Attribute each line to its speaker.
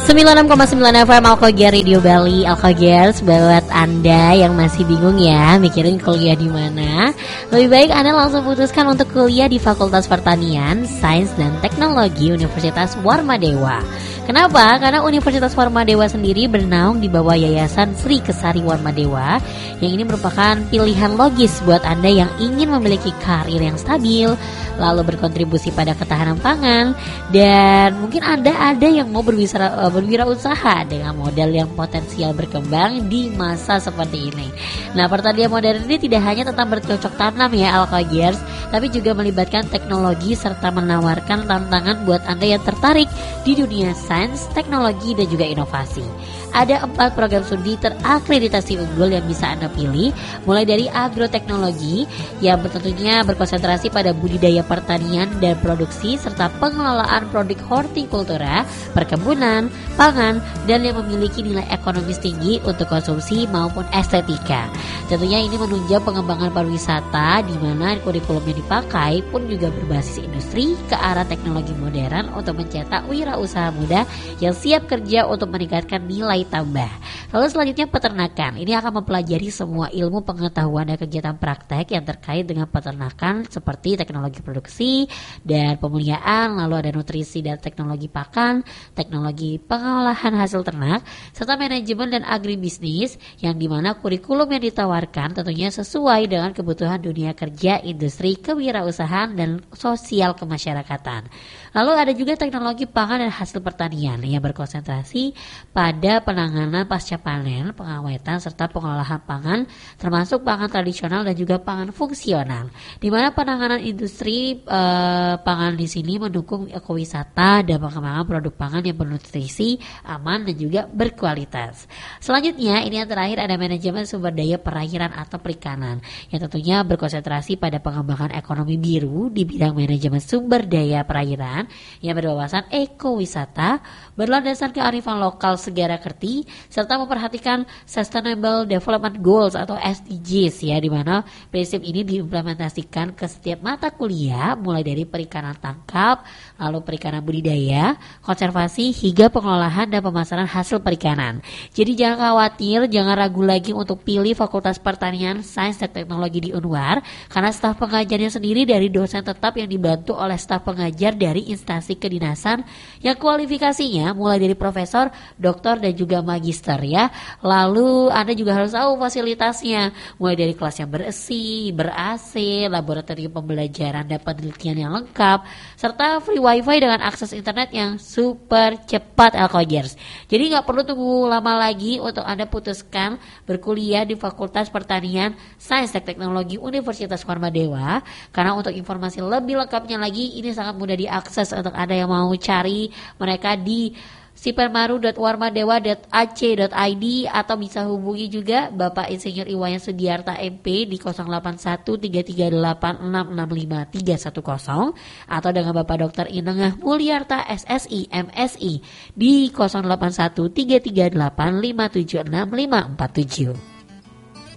Speaker 1: 96,9 FM Alkogier Radio Bali. Alkogier, buat Anda yang masih bingung ya mikirin kuliah di mana, lebih baik Anda langsung putuskan untuk kuliah di Fakultas Pertanian, Sains dan Teknologi Universitas Warmadewa. Kenapa? Karena Universitas Warmadewa sendiri bernaung di bawah Yayasan Sri Kesari Warmadewa, yang ini merupakan pilihan logis buat Anda yang ingin memiliki karir yang stabil, lalu berkontribusi pada ketahanan pangan, dan mungkin Anda ada yang mau berwirausaha dengan modal yang potensial berkembang di masa seperti ini. Nah, pertanian modern ini tidak hanya tentang bercocok tanam ya Alkogiers, tapi juga melibatkan teknologi serta menawarkan tantangan buat Anda yang tertarik di dunia sains, teknologi, dan juga inovasi. Ada 4 program studi terakreditasi unggul yang bisa Anda pilih, mulai dari agroteknologi yang tentunya berkonsentrasi pada budidaya pertanian dan produksi serta pengelolaan produk hortikultura, perkebunan, pangan, dan yang memiliki nilai ekonomis tinggi untuk konsumsi maupun estetika. Tentunya ini menunjang pengembangan pariwisata di mana kurikulum yang dipakai pun juga berbasis industri ke arah teknologi modern untuk mencetak wirausaha muda yang siap kerja untuk meningkatkan nilai tambah. Lalu selanjutnya peternakan. Ini akan mempelajari semua ilmu pengetahuan dan kegiatan praktek yang terkait dengan peternakan seperti teknologi produksi dan pemeliharaan, lalu ada nutrisi dan teknologi pakan, teknologi pengolahan hasil ternak, serta manajemen dan agribisnis, yang dimana kurikulum yang ditawarkan tentunya sesuai dengan kebutuhan dunia kerja, industri, kewirausahaan, dan sosial kemasyarakatan. Lalu ada juga teknologi pangan dan hasil pertanian yang berkonsentrasi pada penanganan pasca panen, pengawetan, serta pengolahan pangan, termasuk pangan tradisional dan juga pangan fungsional. Di mana penanganan industri pangan di sini mendukung ekowisata dan pengembangan produk pangan yang bernutrisi, aman, dan juga berkualitas. Selanjutnya, ini yang terakhir ada manajemen sumber daya perairan atau perikanan, yang tentunya berkonsentrasi pada pengembangan ekonomi biru di bidang manajemen sumber daya perairan yang berwawasan ekowisata, berlandaskan kearifan lokal segara kerti, serta memperhatikan Sustainable Development Goals atau SDGs ya, di mana prinsip ini diimplementasikan ke setiap mata kuliah mulai dari perikanan tangkap, lalu perikanan budidaya, konservasi, hingga pengolahan dan pemasaran hasil perikanan. Jadi jangan khawatir, jangan ragu lagi untuk pilih Fakultas Pertanian, Sains dan Teknologi di Unwar, karena staf pengajarnya sendiri dari dosen tetap yang dibantu oleh staf pengajar dari instansi kedinasan yang kualifikasinya mulai dari profesor, doktor, dan juga magister ya. Lalu Anda juga harus tahu fasilitasnya, mulai dari kelas yang ber-AC, ber-AC, laboratorium pembelajaran dan penelitian yang lengkap, serta free wifi dengan akses internet yang super cepat Alkogiers. Jadi nggak perlu tunggu lama lagi untuk Anda putuskan berkuliah di Fakultas Pertanian, Sains dan Teknologi Universitas Warmadewa, karena untuk informasi lebih lengkapnya lagi ini sangat mudah diakses untuk Anda yang mau cari mereka di sipermaru.warmadewa.ac.id atau bisa hubungi juga Bapak Insinyur Iwayan Sugiarta MP di 081338665310 atau dengan Bapak Dr. Inengah Mulyarta SSI MSI di 081338576547.